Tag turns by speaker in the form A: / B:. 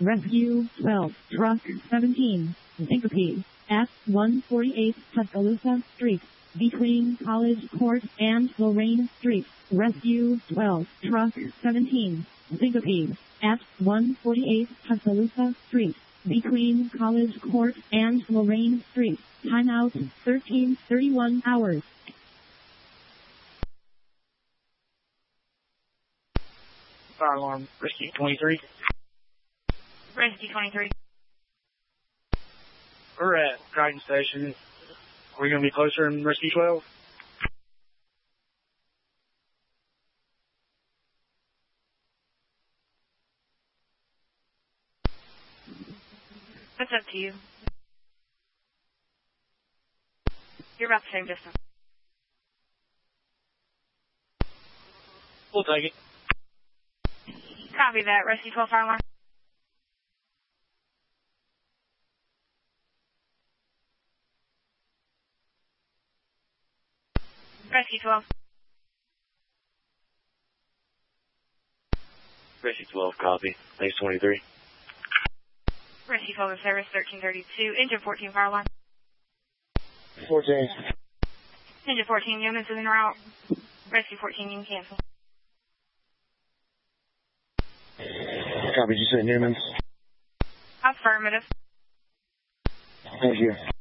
A: Rescue 12, Truck 17, Syncope, at 148 Tuscaloosa Street, between College Court and Lorraine Street. Rescue 12, Truck 17, Syncope, at 148 Tuscaloosa Street, between College Court and Lorraine Street. Timeout 13:31 hours.
B: Fire alarm, Rescue 23.
C: Rescue 23.
B: We're at Crichton Station. Are we going to be closer in Rescue 12?
C: That's up to you. You're about the same distance.
B: We'll take it.
C: Copy that. Rescue 12 fire alarm. Rescue 12.
D: Rescue 12, copy. Thanks, 23.
C: Rescue 12 is service 1332. Engine 14 fire alarm.
B: 14.
C: Engine 14 units in route. Rescue 14, you can cancel.
B: Copy, did you say Newman's?
C: Affirmative.
B: Thank you.